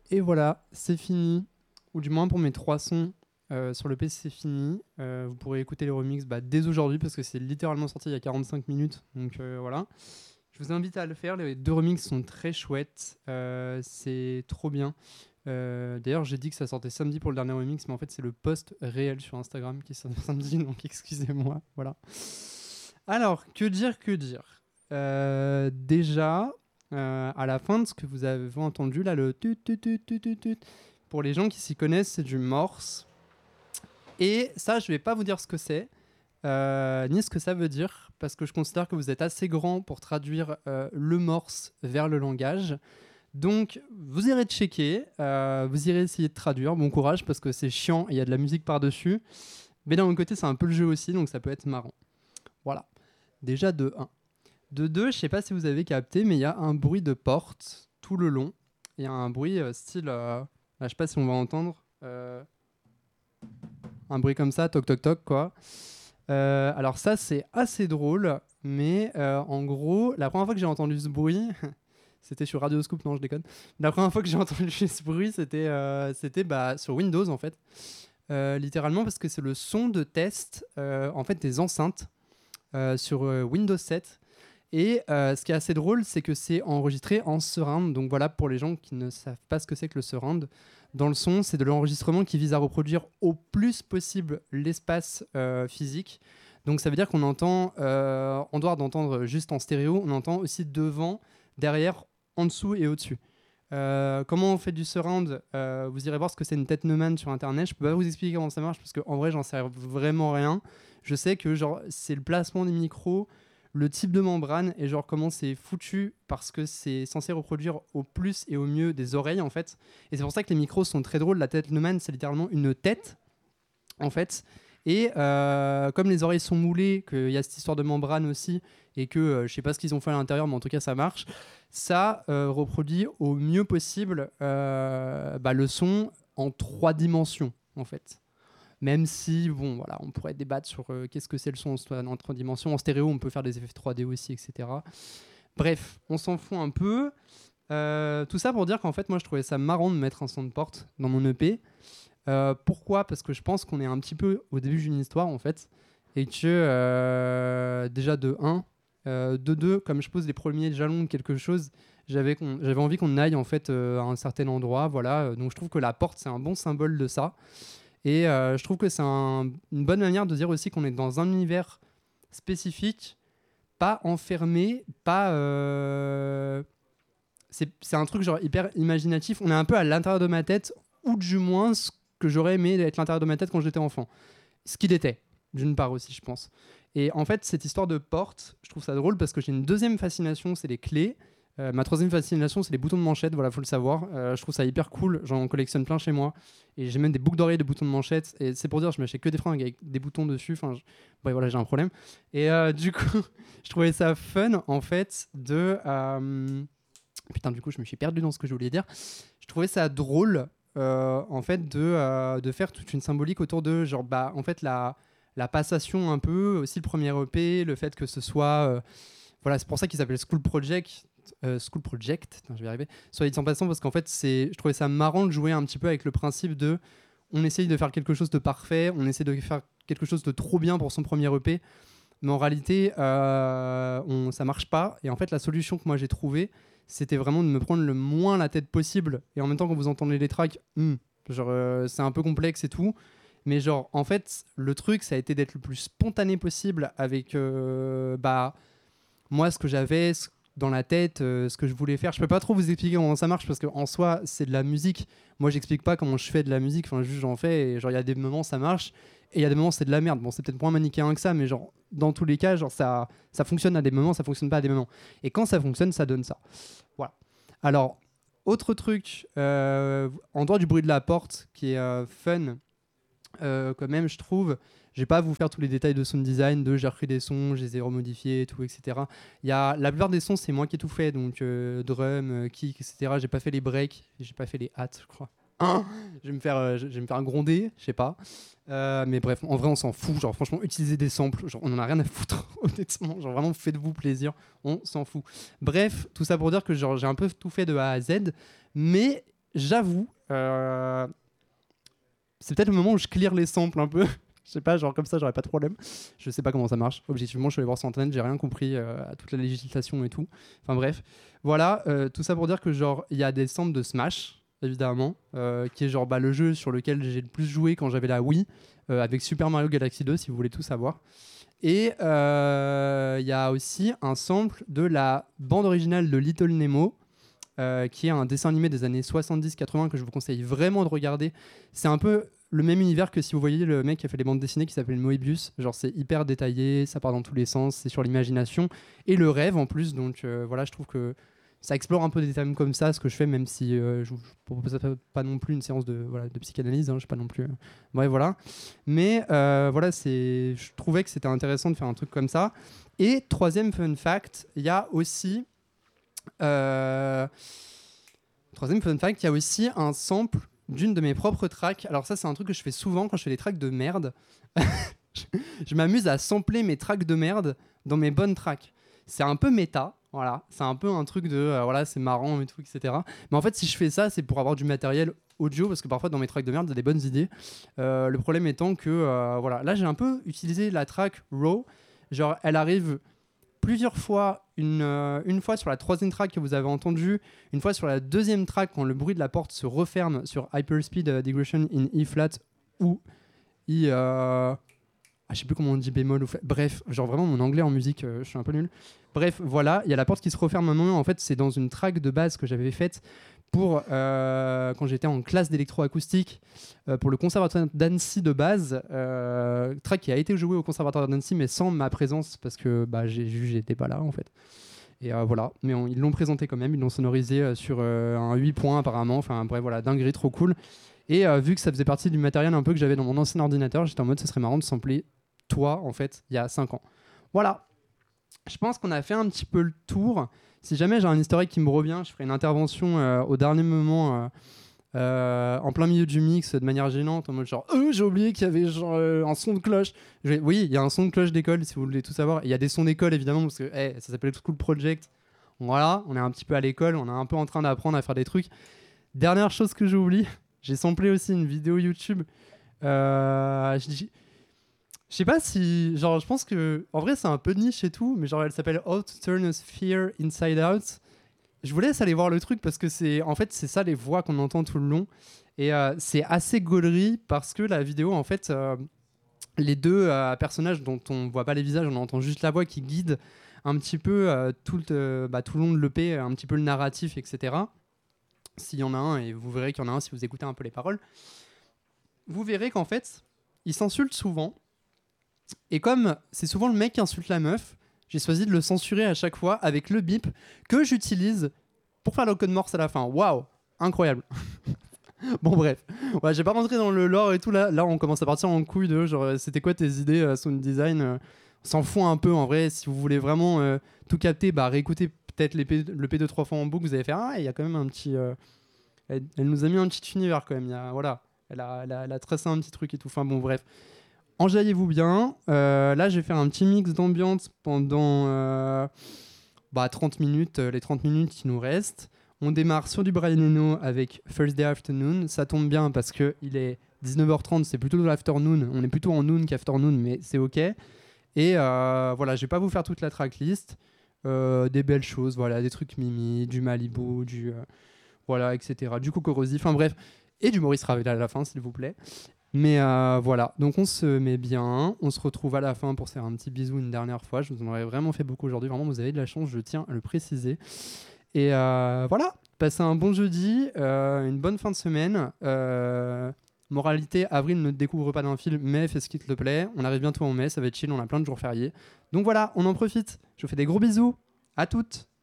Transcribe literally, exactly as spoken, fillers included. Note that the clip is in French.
Et voilà, c'est fini. Ou du moins pour mes trois sons euh, sur le P C, c'est fini. Euh, vous pourrez écouter les remixes bah, dès aujourd'hui parce que c'est littéralement sorti il y a quarante-cinq minutes. Donc euh, voilà. Je vous invite à le faire. Les deux remixes sont très chouettes. Euh, c'est trop bien. Euh, d'ailleurs, j'ai dit que ça sortait samedi pour le dernier remix, mais en fait, c'est le post réel sur Instagram qui sort samedi. Donc excusez-moi. Voilà. Alors, que dire, que dire Euh, Déjà, euh, à la fin de ce que vous avez entendu, là, le tut tut tut tut tut tut, pour les gens qui s'y connaissent, c'est du morse. Et ça, je vais pas vous dire ce que c'est, euh, ni ce que ça veut dire, parce que je considère que vous êtes assez grand pour traduire euh, le morse vers le langage. Donc, vous irez checker, euh, vous irez essayer de traduire. Bon courage, parce que c'est chiant et il y a de la musique par-dessus. Mais d'un autre côté, c'est un peu le jeu aussi, donc ça peut être marrant. Voilà. Déjà de un. De deux, je sais pas si vous avez capté, mais il y a un bruit de porte tout le long. Il y a un bruit euh, style... Euh, là, je sais pas si on va entendre... Euh, un bruit comme ça, toc toc toc, quoi. Euh, alors ça, c'est assez drôle, mais euh, en gros, la première fois que j'ai entendu ce bruit... C'était sur Radio Scoop, non, je déconne. La première fois que j'ai entendu ce bruit, c'était, euh, c'était bah, sur Windows, en fait. Euh, littéralement, parce que c'est le son de test, euh, en fait, des enceintes euh, sur euh, Windows sept. Et euh, ce qui est assez drôle, c'est que c'est enregistré en surround. Donc voilà, pour les gens qui ne savent pas ce que c'est que le surround, dans le son, c'est de l'enregistrement qui vise à reproduire au plus possible l'espace euh, physique. Donc ça veut dire qu'on entend, euh, en dehors d'entendre juste en stéréo, on entend aussi devant, derrière, en dessous et au-dessus. Euh, comment on fait du surround euh, Vous irez voir ce que c'est une Technoman sur internet. Je peux pas vous expliquer comment ça marche parce qu'en vrai j'en sais vraiment rien. Je sais que genre c'est le placement des micros, le type de membrane et genre comment c'est foutu parce que c'est censé reproduire au plus et au mieux des oreilles en fait. Et c'est pour ça que les micros sont très drôles. La Technoman c'est littéralement une tête en fait. Et euh, comme les oreilles sont moulées, qu'il y a cette histoire de membrane aussi, et que euh, je sais pas ce qu'ils ont fait à l'intérieur, mais en tout cas ça marche, ça euh, reproduit au mieux possible euh, bah, le son en trois dimensions en fait. Même si, bon, voilà, on pourrait débattre sur euh, qu'est-ce que c'est le son en, en trois dimensions. En stéréo, on peut faire des effets trois D aussi, et cetera. Bref, on s'en fout un peu. Euh, tout ça pour dire qu'en fait, moi, je trouvais ça marrant de mettre un son de porte dans mon E P. Euh, pourquoi ? Parce que je pense qu'on est un petit peu au début d'une histoire, en fait. Et que, euh, déjà, de un, euh, de deux, comme je pose les premiers jalons de quelque chose, j'avais, qu'on, j'avais envie qu'on aille, en fait, euh, à un certain endroit. Voilà. Donc, je trouve que la porte, c'est un bon symbole de ça. Et euh, je trouve que c'est un, une bonne manière de dire aussi qu'on est dans un univers spécifique, pas enfermé, pas... Euh... C'est, c'est un truc genre hyper imaginatif. On est un peu à l'intérieur de ma tête, ou du moins ce que j'aurais aimé être à l'intérieur de ma tête quand j'étais enfant. Ce qu'il était, d'une part aussi, je pense. Et en fait, cette histoire de porte, je trouve ça drôle parce que j'ai une deuxième fascination, c'est les clés. Euh, ma troisième fascination, c'est les boutons de manchette, voilà, faut le savoir. Euh, je trouve ça hyper cool, j'en collectionne plein chez moi. Et j'ai même des boucles d'oreilles de boutons de manchette. Et c'est pour dire, je m'achète que des fringues avec des boutons dessus. Enfin, je... ouais, voilà, j'ai un problème. Et euh, du coup, je trouvais ça fun, en fait, de... Euh... Putain, du coup, je me suis perdu dans ce que je voulais dire. Je trouvais ça drôle, euh, en fait, de, euh, de faire toute une symbolique autour de, genre, bah, en fait, la, la passation un peu, aussi le premier E P, le fait que ce soit... Euh... Voilà, c'est pour ça qu'il s'appelle School Project. Euh, School Project, Attends, je vais y arriver, soit dit en passant, parce qu'en fait, c'est, je trouvais ça marrant de jouer un petit peu avec le principe de on essaye de faire quelque chose de parfait, on essaie de faire quelque chose de trop bien pour son premier E P, mais en réalité, euh, on, ça marche pas. Et en fait, la solution que moi j'ai trouvée, c'était vraiment de me prendre le moins la tête possible. Et en même temps, quand vous entendez les tracks, hmm, genre, euh, c'est un peu complexe et tout. Mais genre, en fait, le truc, ça a été d'être le plus spontané possible avec, euh, bah, moi, ce que j'avais, ce dans la tête, euh, ce que je voulais faire. Je peux pas trop vous expliquer comment ça marche parce qu'en soi, c'est de la musique. Moi, j'explique pas comment je fais de la musique. Enfin, juste j'en fais et genre, il y a des moments, ça marche et il y a des moments, c'est de la merde. Bon, c'est peut-être moins manichéen que ça, mais genre, dans tous les cas, genre, ça, ça fonctionne à des moments, ça fonctionne pas à des moments. Et quand ça fonctionne, ça donne ça. Voilà. Alors, autre truc, euh, en dehors du bruit de la porte qui est euh, fun, euh, quand même, je trouve. Je vais pas vous faire tous les détails de sound design, de j'ai repris des sons, je les ai remodifiés, et tout, et cetera. Il y a, la plupart des sons, c'est moi qui ai tout fait, donc euh, drum, euh, kick, et cetera. J'ai pas fait les breaks, j'ai pas fait les hats, je crois. Hein je vais me faire, euh, je vais me faire gronder, je sais pas. Euh, mais bref, en vrai, on s'en fout. Genre, franchement, utiliser des samples, genre, on en a rien à foutre, honnêtement. Genre, vraiment, faites-vous plaisir, on s'en fout. Bref, tout ça pour dire que genre, j'ai un peu tout fait de A à Z, mais j'avoue, euh, c'est peut-être le moment où je clear les samples un peu. Je sais pas, genre comme ça, j'aurais pas de problème. Je sais pas comment ça marche. Objectivement, je suis allé voir sur internet, j'ai rien compris euh, à toute la législation et tout. Enfin bref, voilà, euh, tout ça pour dire que genre il y a des samples de Smash, évidemment, euh, qui est genre bah, le jeu sur lequel j'ai le plus joué quand j'avais la Wii, euh, avec Super Mario Galaxy deux, si vous voulez tout savoir. Et il euh, y a aussi un sample de la bande originale de Little Nemo, euh, qui est un dessin animé des années soixante-dix quatre-vingts que je vous conseille vraiment de regarder. C'est un peu le même univers que si vous voyez le mec qui a fait les bandes dessinées qui s'appelle Moebius. Genre c'est hyper détaillé, ça part dans tous les sens, c'est sur l'imagination et le rêve en plus. Donc euh, voilà, je trouve que ça explore un peu des thèmes comme ça, ce que je fais, même si euh, je ne propose pas non plus une séance de, voilà, de psychanalyse, hein, je sais pas non plus. Euh... Ouais, voilà. Mais euh, voilà, c'est... je trouvais que c'était intéressant de faire un truc comme ça. Et troisième fun fact, il y a aussi... Euh... Troisième fun fact, il y a aussi un sample d'une de mes propres tracks. Alors ça, c'est un truc que je fais souvent quand je fais des tracks de merde. je, je m'amuse à sampler mes tracks de merde dans mes bonnes tracks. C'est un peu méta, voilà. C'est un peu un truc de, euh, voilà, c'est marrant et tout, et cetera. Mais en fait, si je fais ça, c'est pour avoir du matériel audio, parce que parfois, dans mes tracks de merde, il y a des bonnes idées. Euh, le problème étant que, euh, voilà, là, j'ai un peu utilisé la track Raw. Genre, elle arrive plusieurs fois, une, euh, une fois sur la troisième track que vous avez entendue, une fois sur la deuxième track quand le bruit de la porte se referme sur Hyperspeed uh, Digression in E flat ou I... Euh... Ah, je sais plus comment on dit bémol ou fa... Bref, genre vraiment mon anglais en musique, euh, je suis un peu nul. Bref, voilà, il y a la porte qui se referme maintenant. En fait, c'est dans une track de base que j'avais faite pour euh, quand j'étais en classe d'électroacoustique euh, pour le conservatoire d'Annecy de base. Euh, track qui a été joué au conservatoire d'Annecy, mais sans ma présence parce que bah, j'ai jugé, j'étais pas là en fait. Et euh, voilà, mais on, ils l'ont présenté quand même, ils l'ont sonorisé euh, sur euh, un huit points apparemment. Enfin bref, voilà, dinguerie, trop cool. Et euh, vu que ça faisait partie du matériel un peu que j'avais dans mon ancien ordinateur, j'étais en mode, ça serait marrant de sampler toi, en fait, il y a cinq ans. Voilà. Je pense qu'on a fait un petit peu le tour. Si jamais j'ai un historique qui me revient, je ferai une intervention euh, au dernier moment, euh, euh, en plein milieu du mix, de manière gênante, en mode genre, oh, j'ai oublié qu'il y avait genre, euh, un son de cloche. Je vais... Oui, il y a un son de cloche d'école, si vous voulez tout savoir. Il y a des sons d'école, évidemment, parce que hey, ça s'appelle School Project. Voilà, on est un petit peu à l'école, on est un peu en train d'apprendre à faire des trucs. Dernière chose que j'oublie, j'ai samplé aussi une vidéo YouTube. Euh, je dis... Je sais pas si... Genre, je pense que... En vrai, c'est un peu niche et tout, mais genre, elle s'appelle How to Turn a Sphere Inside Out. Je vous laisse aller voir le truc parce que c'est... En fait, c'est ça les voix qu'on entend tout le long. Et euh, c'est assez gaulerie parce que la vidéo, en fait... Euh, les deux euh, personnages dont on voit pas les visages, on entend juste la voix qui guide un petit peu euh, tout, le, bah, tout le long de l'E P, un petit peu le narratif, et cetera. S'il y en a un, et vous verrez qu'il y en a un si vous écoutez un peu les paroles, vous verrez qu'en fait, ils s'insultent souvent. Et comme c'est souvent le mec qui insulte la meuf, j'ai choisi de le censurer à chaque fois avec le bip que j'utilise pour faire le code morse à la fin. Waouh, incroyable. Bon bref, ouais, j'ai pas rentré dans le lore et tout là. Là, on commence à partir en couille de genre, c'était quoi tes idées euh, sound design euh, on s'en fout un peu en vrai. Si vous voulez vraiment euh, tout capter, bah réécoutez peut-être le P deux trois fois en boucle. Vous allez faire ah, il y a quand même un petit. Euh... Elle, elle nous a mis un petit univers quand même. Il y a, voilà, elle a, elle a, elle a tracé un petit truc et tout. Enfin bon bref. Enjaillez-vous bien. Euh, là, je vais faire un petit mix d'ambiance pendant euh, bah, trente minutes, euh, les trente minutes qui nous restent. On démarre sur du Brian Eno avec Thursday Afternoon. Ça tombe bien parce qu'il est dix-neuf heures trente, c'est plutôt de l'afternoon. On est plutôt en noon qu'afternoon, mais c'est OK. Et euh, voilà, je vais pas vous faire toute la tracklist. Euh, des belles choses, voilà, des trucs Mimi, du Malibu, du... Euh, voilà, et cetera. Du Cocorosi, enfin bref. Et du Maurice Ravel à la fin, s'il vous plaît. Mais euh, voilà, donc on se met bien, on se retrouve à la fin pour se faire un petit bisou une dernière fois. Je vous en aurais vraiment fait beaucoup aujourd'hui, vraiment vous avez de la chance, je tiens à le préciser. Et euh, voilà, passez un bon jeudi, euh, une bonne fin de semaine. Euh, moralité, avril ne découvre pas d'un film, mais fais ce qui te plaît. On arrive bientôt en mai, ça va être chill, on a plein de jours fériés. Donc voilà, on en profite. Je vous fais des gros bisous, à toutes.